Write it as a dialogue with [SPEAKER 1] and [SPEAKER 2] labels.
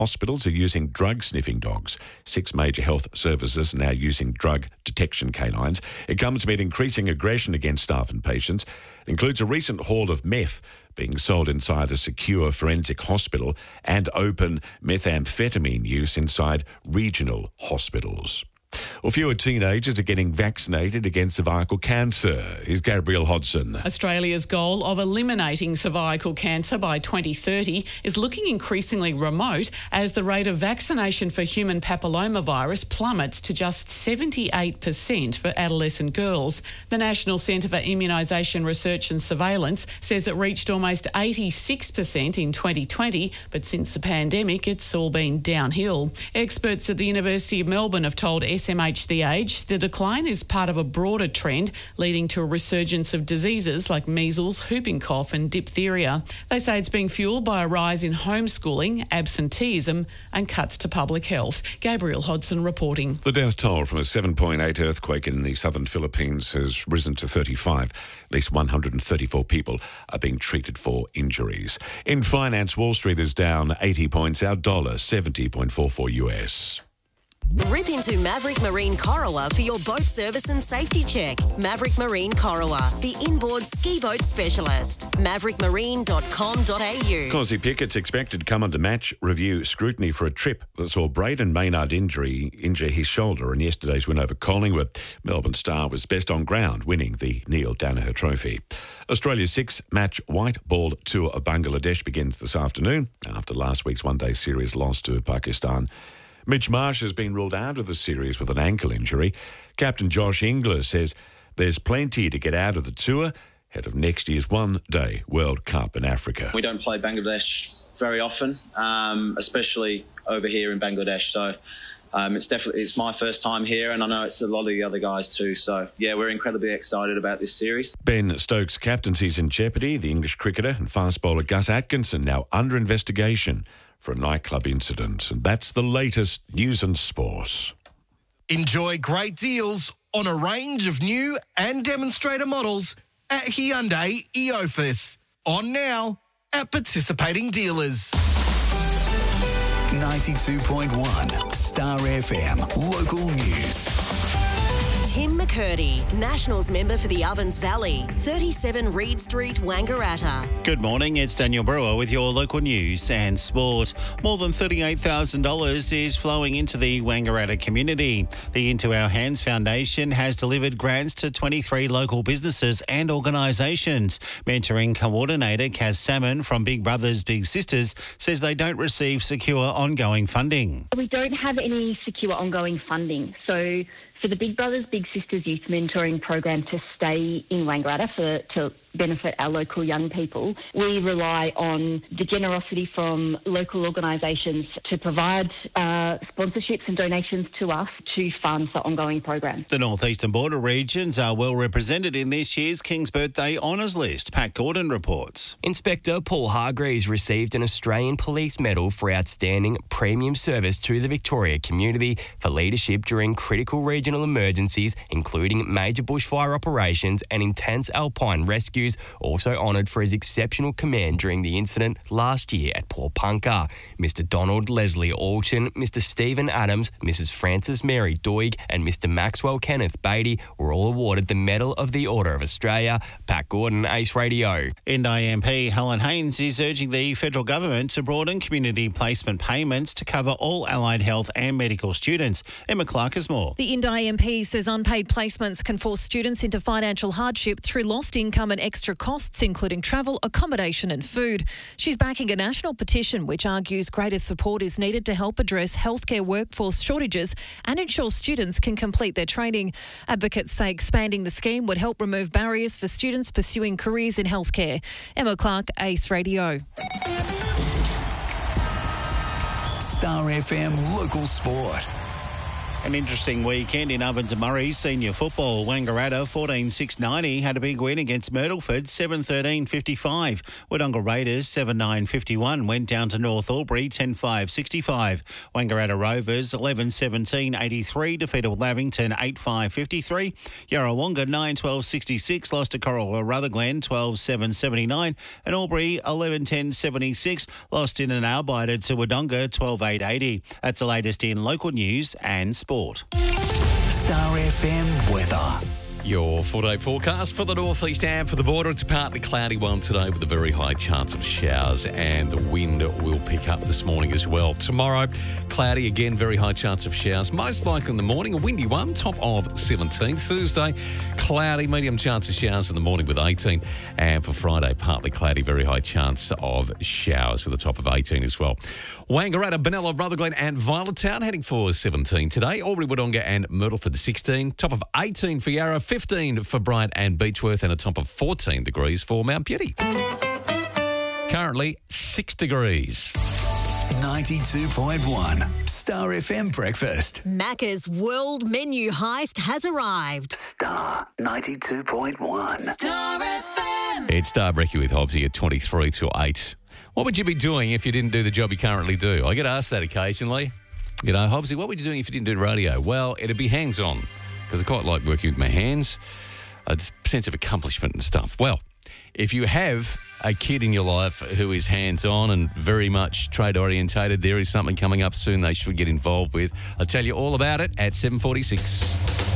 [SPEAKER 1] Hospitals are using drug-sniffing dogs. 6 major health services are now using drug detection canines. It comes amid increasing aggression against staff and patients. It includes a recent haul of meth being sold inside a secure forensic hospital and open methamphetamine use inside regional hospitals. Well, fewer teenagers are getting vaccinated against cervical cancer. Here's Gabrielle Hodson.
[SPEAKER 2] Australia's goal of eliminating cervical cancer by 2030 is looking increasingly remote as the rate of vaccination for human papillomavirus plummets to just 78% for adolescent girls. The National Centre for Immunisation Research and Surveillance says it reached almost 86% in 2020, but since the pandemic, it's all been downhill. Experts at the University of Melbourne have told SMH The Age the decline is part of a broader trend leading to a resurgence of diseases like measles, whooping cough and diphtheria. They say it's being fuelled by a rise in homeschooling, absenteeism and cuts to public health. Gabrielle Hodson reporting.
[SPEAKER 1] The death toll from a 7.8 earthquake in the southern Philippines has risen to 35. At least 134 people are being treated for injuries. In finance, Wall Street is down 80 points, our dollar 70.44 US.
[SPEAKER 3] Rip into Maverick Marine Corowa for your boat service and safety check. Maverick Marine Corowa, the inboard ski boat specialist. maverickmarine.com.au.
[SPEAKER 1] Causey Pickett's expected to come under match review scrutiny for a trip that saw Braden Maynard injure his shoulder in yesterday's win over Collingwood. Melbourne Star was best on ground, winning the Neil Danaher Trophy. Australia's 6-match white ball tour of Bangladesh begins this afternoon after last week's one-day series loss to Pakistan. Mitch Marsh has been ruled out of the series with an ankle injury. Captain Josh Inglis says there's plenty to get out of the tour ahead of next year's one-day World Cup in Africa.
[SPEAKER 4] We don't play Bangladesh very often, especially over here in Bangladesh. So it's my first time here, and I know it's a lot of the other guys too. So, yeah, we're incredibly excited about this series.
[SPEAKER 1] Ben Stokes' captaincy's in jeopardy. The English cricketer and fast bowler Gus Atkinson now under investigation for a nightclub incident. And that's the latest news and sport.
[SPEAKER 5] Enjoy great deals on a range of new and demonstrator models at Hyundai Eophis. On now at participating dealers.
[SPEAKER 6] 92.1 Star FM Local News.
[SPEAKER 3] Tim McCurdy, Nationals member for the Ovens Valley, 37 Reed Street, Wangaratta.
[SPEAKER 7] Good morning, it's Daniel Brewer with your local news and sport. More than $38,000 is flowing into the Wangaratta community. The Into Our Hands Foundation has delivered grants to 23 local businesses and organisations. Mentoring coordinator Kaz Salmon from Big Brothers Big Sisters says they don't receive secure ongoing funding.
[SPEAKER 8] We don't have any secure ongoing funding, so for the Big Brothers Big Sisters Youth Mentoring Program to stay in Wangaratta to benefit our local young people, we rely on the generosity from local organisations to provide sponsorships and donations to us to fund the ongoing program.
[SPEAKER 7] The North Eastern Border regions are well represented in this year's King's Birthday Honours List. Pat Gordon reports.
[SPEAKER 9] Inspector Paul Hargreaves received an Australian Police Medal for outstanding premium service to the Victoria community for leadership during critical regional emergencies, including major bushfire operations and intense alpine rescues. Also honoured for his exceptional command during the incident last year at Pawnpukka. Mr Donald Leslie Alchin, Mr Stephen Adams, Mrs Frances Mary Doig and Mr Maxwell Kenneth Beatty were all awarded the Medal of the Order of Australia. Pat Gordon, Ace Radio.
[SPEAKER 7] NDIMP Helen Haynes is urging the federal government to broaden community placement payments to cover all allied health and medical students. Emma Clark has more.
[SPEAKER 10] The NDIMP says unpaid placements can force students into financial hardship through lost income and extra costs, including travel, accommodation and food. She's backing a national petition which argues greater support is needed to help address healthcare workforce shortages and ensure students can complete their training. Advocates say expanding the scheme would help remove barriers for students pursuing careers in healthcare. Emma Clark, Ace Radio.
[SPEAKER 6] Star FM Local Sport.
[SPEAKER 7] An interesting weekend in Ovens and Murray senior football. Wangaratta 14-6-90 had a big win against Myrtleford 7-13-55. Wodonga Raiders 7-9-51 went down to North Albury 10-5-65. Wangaratta Rovers 11-17-83 defeated Lavington 8-5-53. Yarrawonga 9-12-66 lost to Corolla Rutherglen 12-7-79 and Albury 11-10-76 lost in an arbiter to Wodonga 12-8-80. That's the latest in local news and sport.
[SPEAKER 6] Star FM weather.
[SPEAKER 11] Your 4-day forecast for the northeast and for the border. It's a partly cloudy one today with a very high chance of showers, and the wind will pick up this morning as well. Tomorrow, cloudy again, very high chance of showers. Most likely in the morning, a windy one, top of 17. Thursday, cloudy, medium chance of showers in the morning with 18. And for Friday, partly cloudy, very high chance of showers with a top of 18 as well. Wangaratta, Benalla, Rutherglen and Violettown heading for 17 today. Albury, Wodonga and Myrtleford 16. Top of 18 for Yarra, 15 for Bryant and Beechworth, and a top of 14 degrees for Mount Beauty. Currently 6 degrees.
[SPEAKER 6] 92.1 Star FM breakfast.
[SPEAKER 3] Macca's world menu heist has arrived.
[SPEAKER 6] Star 92.1.
[SPEAKER 3] Star FM.
[SPEAKER 11] It's Star Brekkie with Hobbsy at 23 to 8. What would you be doing if you didn't do the job you currently do? I get asked that occasionally. You know, Hobbsy, what would you be doing if you didn't do radio? Well, it'd be hands-on, because I quite like working with my hands, a sense of accomplishment and stuff. Well, if you have a kid in your life who is hands-on and very much trade-orientated, there is something coming up soon they should get involved with. I'll tell you all about it at 7:46.